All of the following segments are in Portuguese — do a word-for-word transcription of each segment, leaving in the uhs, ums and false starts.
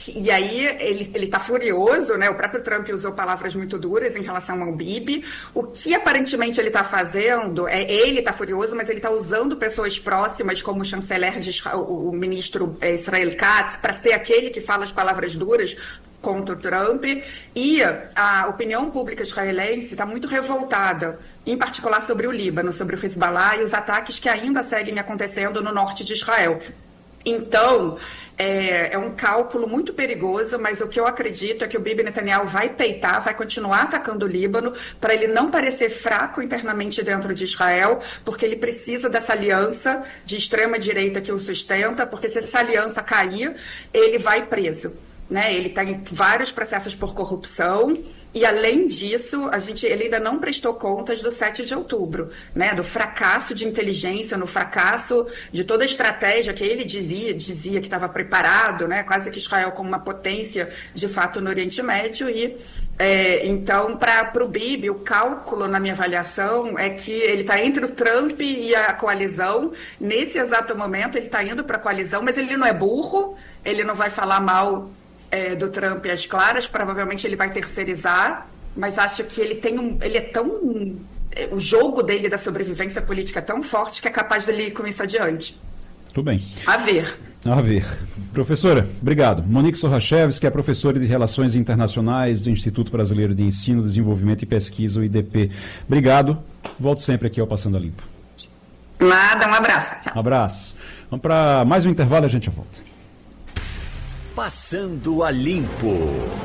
E aí ele está furioso, né? O próprio Trump usou palavras muito duras em relação ao Bibi. O que aparentemente ele está fazendo, é ele está furioso, mas ele está usando pessoas próximas, como o chanceler de Israel, o ministro Israel Katz, para ser aquele que fala as palavras duras contra o Trump, e a opinião pública israelense está muito revoltada, em particular sobre o Líbano, sobre o Hezbollah e os ataques que ainda seguem acontecendo no norte de Israel. Então, é, é um cálculo muito perigoso, mas o que eu acredito é que o Bibi Netanyahu vai peitar, vai continuar atacando o Líbano, para ele não parecer fraco internamente dentro de Israel, porque ele precisa dessa aliança de extrema-direita que o sustenta, porque se essa aliança cair, ele vai preso. Né, ele tem vários processos por corrupção e, além disso, a gente, ele ainda não prestou contas do sete de outubro, né, do fracasso de inteligência, no fracasso de toda a estratégia que ele dizia, dizia que estava preparado, né, quase que Israel como uma potência, de fato, no Oriente Médio. E, é, então, para o Bibi, o cálculo, na minha avaliação, é que ele está entre o Trump e a coalizão. Nesse exato momento, ele está indo para a coalizão, mas ele não é burro, ele não vai falar mal É, do Trump às claras, provavelmente ele vai terceirizar, mas acho que ele tem um, ele é tão, o jogo dele da sobrevivência política é tão forte que é capaz dele ir com isso adiante. Tudo bem. A ver. A ver. Professora, obrigado. Monique Sorrachevski, que é professora de Relações Internacionais do Instituto Brasileiro de Ensino, Desenvolvimento e Pesquisa, o I D P. Obrigado. Volto sempre aqui ao Passando a Limpo. Nada, um abraço. Tchau. Um abraço. Vamos para mais um intervalo e a gente volta. Passando a Limpo.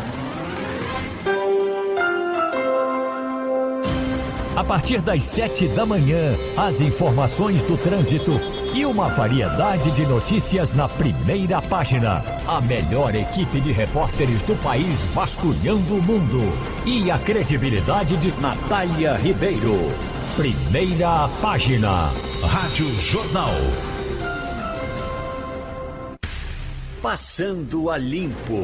A partir das sete da manhã, as informações do trânsito e uma variedade de notícias na primeira página. A melhor equipe de repórteres do país vasculhando o mundo. E a credibilidade de Natália Ribeiro. Primeira página. Rádio Jornal. Passando a Limpo.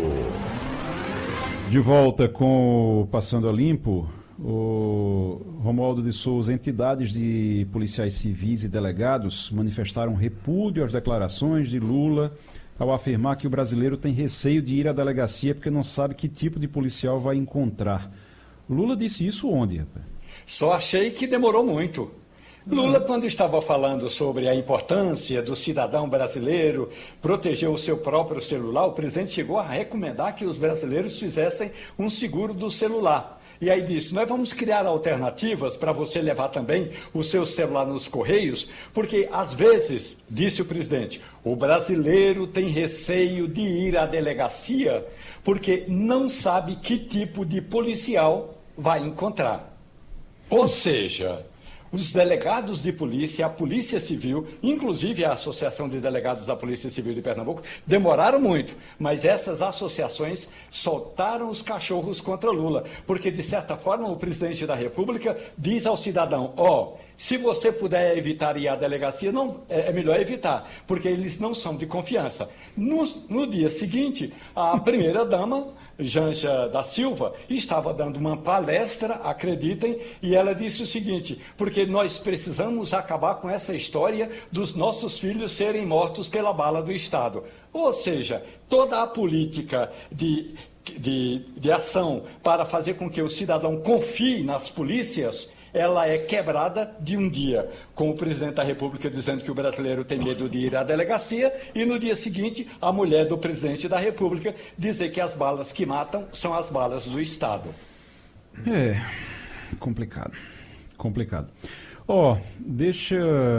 De volta com o Passando a Limpo, o Romualdo de Souza. Entidades de policiais civis e delegados manifestaram repúdio às declarações de Lula ao afirmar que o brasileiro tem receio de ir à delegacia porque não sabe que tipo de policial vai encontrar. Lula disse isso onde, rapaz? Só achei que demorou muito. Lula, quando estava falando sobre a importância do cidadão brasileiro proteger o seu próprio celular, o presidente chegou a recomendar que os brasileiros fizessem um seguro do celular. E aí disse, nós vamos criar alternativas para você levar também o seu celular nos correios, porque às vezes, disse o presidente, o brasileiro tem receio de ir à delegacia porque não sabe que tipo de policial vai encontrar. Ou seja, os delegados de polícia, a Polícia Civil, inclusive a Associação de Delegados da Polícia Civil de Pernambuco, demoraram muito, mas essas associações soltaram os cachorros contra Lula, porque, de certa forma, o presidente da República diz ao cidadão, ó, oh, se você puder evitar ir à delegacia, não, é, é melhor evitar, porque eles não são de confiança. No, no dia seguinte, a primeira-dama, Janja da Silva, estava dando uma palestra, acreditem, e ela disse o seguinte, porque nós precisamos acabar com essa história dos nossos filhos serem mortos pela bala do Estado. Ou seja, toda a política de, de, de ação para fazer com que o cidadão confie nas polícias, ela é quebrada de um dia, com o presidente da República dizendo que o brasileiro tem medo de ir à delegacia, e no dia seguinte, a mulher do presidente da República dizer que as balas que matam são as balas do Estado. É, complicado, complicado. Ó, oh, deixa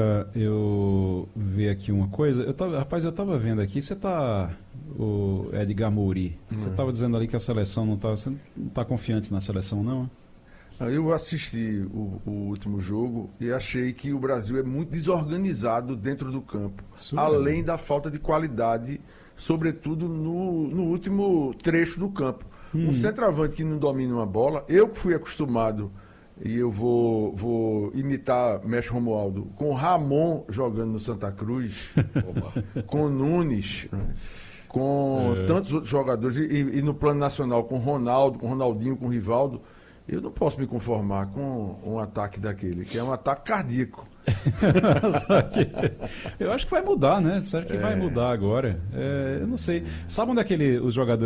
eu ver aqui uma coisa. Eu tava, rapaz, eu estava vendo aqui, você está, o Edgar Mouri, você estava dizendo ali que a seleção não está, você não está confiante na seleção, não? Eu assisti o, o último jogo e achei que o Brasil é muito desorganizado dentro do campo, Super. além da falta de qualidade, sobretudo no, no último trecho do campo. Hum. Um centroavante que não domina uma bola, eu que fui acostumado, e eu vou, vou imitar Mestre Romualdo, com Ramon jogando no Santa Cruz, com Nunes, com é. tantos outros jogadores, e, e no plano nacional com Ronaldo, com Ronaldinho, com Rivaldo. Eu não posso me conformar com um ataque daquele, que é um ataque cardíaco. Eu acho que vai mudar, né? Será que é. vai mudar agora? É, eu não sei. Sabe onde é que ele, os jogadores